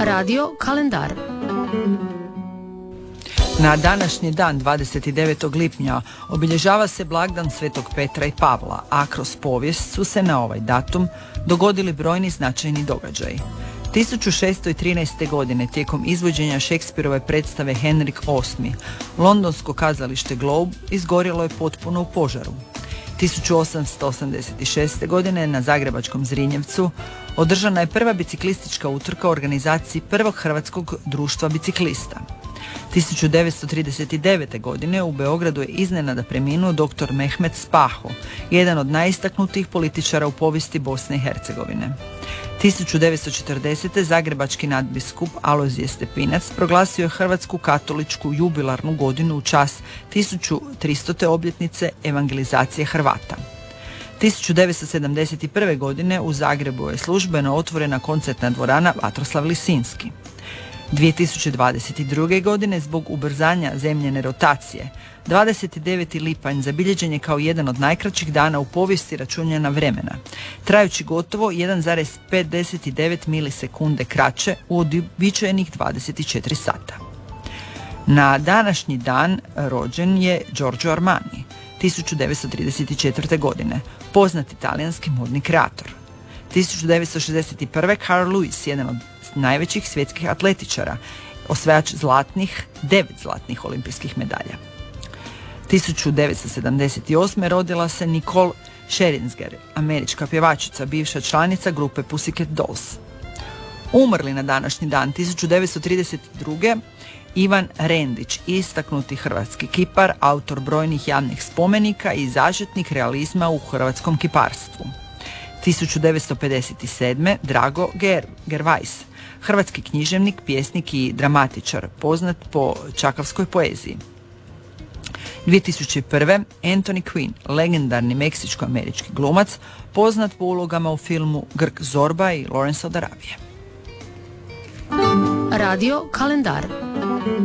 Radio kalendar. Na današnji dan, 29. lipnja, obilježava se blagdan Svetog Petra i Pavla, a kroz povijest su se na ovaj datum dogodili brojni značajni događaji. 1613. godine, tijekom izvođenja Šekspirove predstave Henrik VIII, londonsko kazalište Globe izgorjelo je potpuno u požaru. 1886. godine na zagrebačkom Zrinjevcu održana je prva biciklistička utrka u organizaciji prvog hrvatskog društva biciklista. 1939. godine u Beogradu je iznenada preminuo dr. Mehmet Spaho, jedan od najistaknutijih političara u povijesti Bosne i Hercegovine. 1940. zagrebački nadbiskup Alojzije Stepinac proglasio je Hrvatsku katoličku jubilarnu godinu u čast 1300. obljetnice evangelizacije Hrvata. 1971. godine u Zagrebu je službeno otvorena koncertna dvorana Vatroslav Lisinski. 2022. godine zbog ubrzanja zemljine rotacije 29. lipanj zabilježen je kao jedan od najkraćih dana u povijesti računanja vremena, trajući gotovo 1,59 milisekunde kraće u uobičajenih 24 sata. Na današnji dan rođen je Giorgio Armani, 1934. godine, poznati talijanski modni kreator. 1961. Carl Lewis, jedan od najvećih svjetskih atletičara, osvajač 9 zlatnih olimpijskih medalja. 1978. rodila se Nicole Scherzinger, američka pjevačica, bivša članica grupe Pussycat Dolls. Umrli na današnji dan 1932. Ivan Rendić, istaknuti hrvatski kipar, autor brojnih javnih spomenika i zaštitnik realizma u hrvatskom kiparstvu. 1957. Drago Gervais, hrvatski književnik, pjesnik i dramatičar, poznat po čakavskoj poeziji. 2001. Anthony Quinn, legendarni meksičko-američki glumac, poznat po ulogama u filmu Grk Zorba i Lawrence od Arabije. Radio kalendar.